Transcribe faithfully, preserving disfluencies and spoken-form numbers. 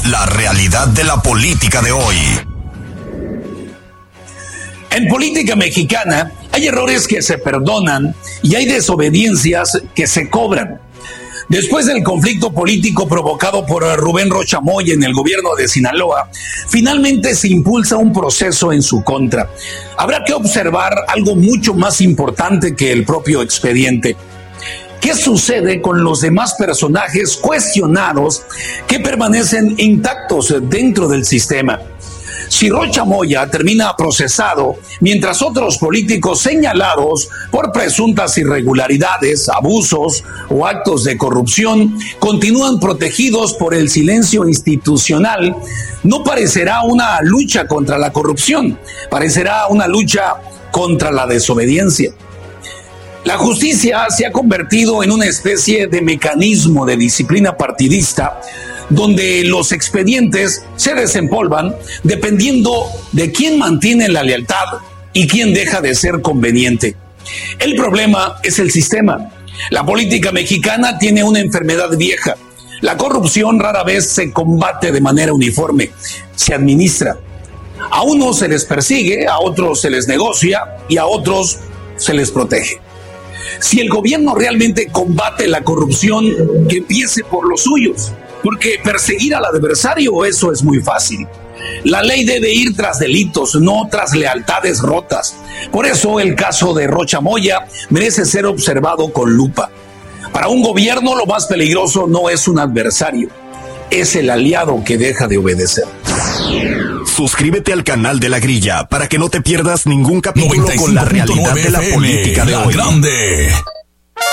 la realidad de la política de hoy. En política mexicana hay errores que se perdonan y hay desobediencias que se cobran. Después del conflicto político provocado por Rubén Rocha Moya en el gobierno de Sinaloa, finalmente se impulsa un proceso en su contra. Habrá que observar algo mucho más importante que el propio expediente. ¿Qué sucede con los demás personajes cuestionados que permanecen intactos dentro del sistema? Si Rocha Moya termina procesado, mientras otros políticos señalados por presuntas irregularidades, abusos o actos de corrupción continúan protegidos por el silencio institucional, no parecerá una lucha contra la corrupción, parecerá una lucha contra la desobediencia. La justicia se ha convertido en una especie de mecanismo de disciplina partidista donde los expedientes se desempolvan dependiendo de quién mantiene la lealtad y quién deja de ser conveniente. El problema es el sistema. La política mexicana tiene una enfermedad vieja. La corrupción rara vez se combate de manera uniforme, se administra. A unos se les persigue, a otros se les negocia y a otros se les protege. Si el gobierno realmente combate la corrupción, que empiece por los suyos, porque perseguir al adversario, eso es muy fácil. La ley debe ir tras delitos, no tras lealtades rotas. Por eso el caso de Rocha Moya merece ser observado con lupa. Para un gobierno lo más peligroso no es un adversario, es el aliado que deja de obedecer. Suscríbete al canal de La Grilla para que no te pierdas ningún capítulo con la realidad de la política de La hoy. Grande.